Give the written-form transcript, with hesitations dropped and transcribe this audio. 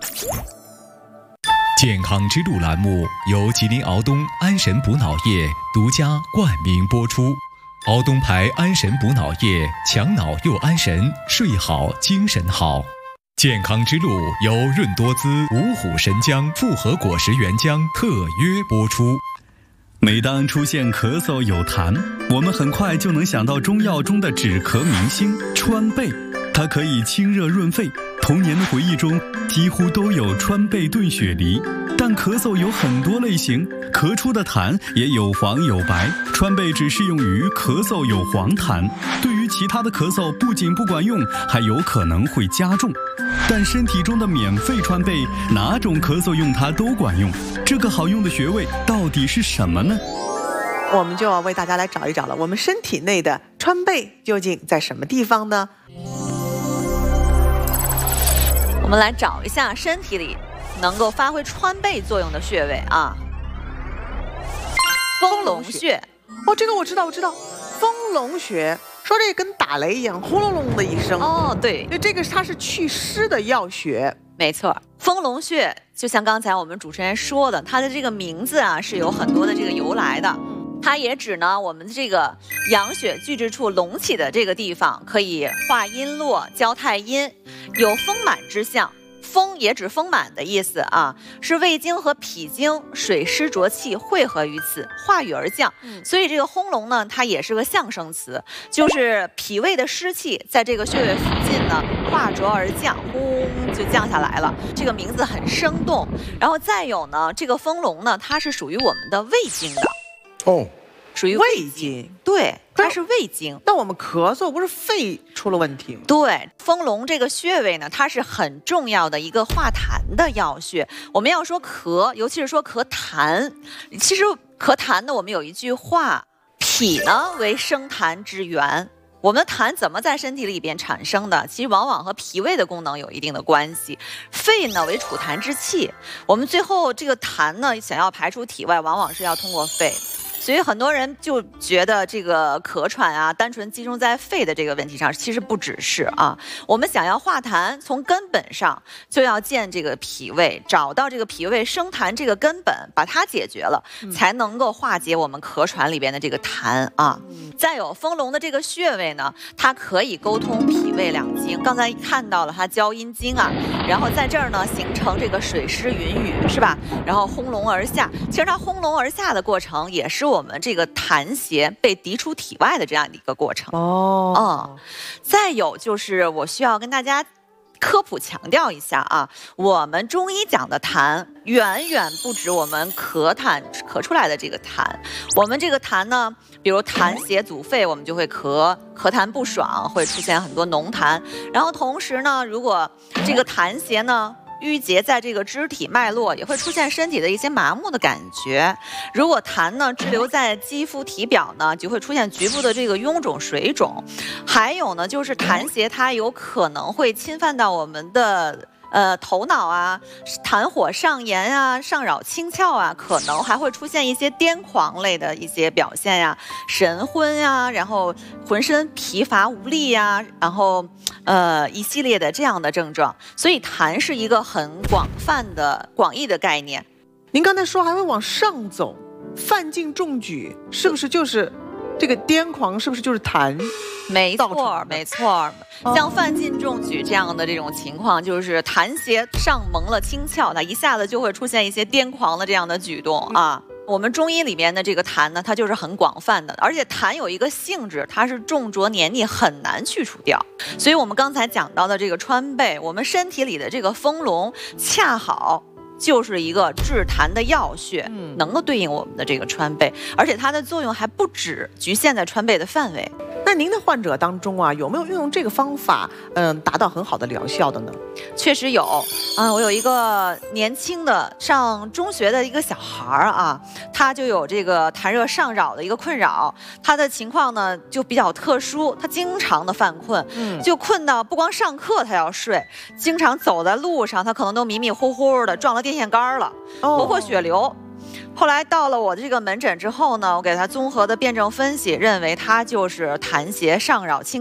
健康之路栏目由吉林敖东安神补脑液独家冠名播出。敖东牌安神补脑液，强脑又安神，睡好精神好。健康之路由润多滋五虎神姜复合果实原浆特约播出。 每当出现咳嗽有痰，我们很快就能想到中药中的止咳明星川贝，它可以清热润肺。童年的回忆中几乎都有川贝炖雪梨，但咳嗽有很多类型，咳出的痰也有黄有白，川贝只适用于咳嗽有黄痰，对于其他的咳嗽不仅不管用，还有可能会加重。但身体中的免费川贝，哪种咳嗽用它都管用，这个好用的穴位到底是什么呢？ 我们就要为大家来找一找了，我们身体内的川贝究竟在什么地方呢？ 我们来找一下身体里能够发挥川贝作用的穴位啊。丰隆穴， 哦，这个我知道，丰隆穴，说这跟打雷一样，轰隆隆的一声。 哦，对， 就这个它是祛湿的药穴， 没错。丰隆穴就像刚才我们主持人说的，它的这个名字啊是有很多的这个由来的。它也指呢我们这个阳血聚滞处隆起的这个地方，可以化阴络、交太阴，有丰满之象。丰也指丰满的意思啊，是胃经和脾经水湿浊气汇合于此，化雨而降。所以这个轰隆呢，它也是个象声词，就是脾胃的湿气在这个穴位附近呢化浊而降，轰就降下来了。这个名字很生动。然后再有呢，这个丰隆呢，它是属于我们的胃经的。 哦， 属于胃经，对，它是胃经。 那我们咳嗽不是肺出了问题吗？ 对，丰隆这个穴位呢，它是很重要的一个化痰的药穴。我们要说咳，尤其是说咳痰，其实咳痰呢，我们有一句话，脾呢为生痰之源。我们的痰怎么在身体里边产生的？其实往往和脾胃的功能有一定的关系。肺呢为储痰之器，我们最后这个痰呢想要排出体外，往往是要通过肺。所以很多人就觉得这个咳喘啊，单纯集中在肺的这个问题上，其实不只是啊。我们想要化痰，从根本上就要健这个脾胃，找到这个脾胃生痰这个根本，把它解决了，才能够化解我们咳喘里边的这个痰啊。再有丰隆的这个穴位呢，它可以沟通脾胃两经。刚才看到了它交阴经啊，然后在这儿呢形成这个水湿云雨，是吧？然后轰隆而下，其实它轰隆而下的过程也是我们这个痰邪被涤出体外的这样的一个过程。再有就是我需要跟大家科普强调一下啊，我们中医讲的痰远远不止我们咳出来的这个痰。我们这个痰呢，比如痰邪阻肺，我们就会咳痰不爽，会出现很多浓痰。然后同时呢，如果这个痰邪呢淤结在这个肢体脉络，也会出现身体的一些麻木的感觉。如果痰呢滞留在肌肤体表呢，就会出现局部的这个臃肿水肿。还有呢，就是痰邪它有可能会侵犯到我们的头脑啊，痰火上炎啊，上扰清窍啊，可能还会出现一些癫狂类的一些表现呀，神昏呀，然后浑身疲乏无力呀，然后一系列的这样的症状。所以痰是一个很广义的概念。 您刚才说还会往上走，犯禁中举，是不是就是这个癫狂？是不是就是痰？ 没错，没错。像犯禁中举这样的这种情况，就是痰邪上蒙了清窍，它一下子就会出现一些癫狂的这样的举动啊。我们中医里面的这个痰呢，它就是很广泛的，而且痰有一个性质，它是重浊黏腻，很难去除掉。所以我们刚才讲到的这个川贝，我们身体里的这个丰隆，恰好就是一个治痰的药穴，能够对应我们的这个川贝，而且它的作用还不止局限在川贝的范围。 那您的患者当中啊，有没有运用这个方法，达到很好的疗效的呢？ 确实有我有一个年轻的上中学的一个小孩啊，他就有这个痰热上扰的一个困扰，他的情况呢就比较特殊，他经常的犯困，就困到不光上课他要睡，经常走在路上他可能都迷迷糊糊的，撞了电线杆了，头破血流。后来到了我这个门诊之后呢，我给他综合的辩证分析，认为他就是痰邪上扰清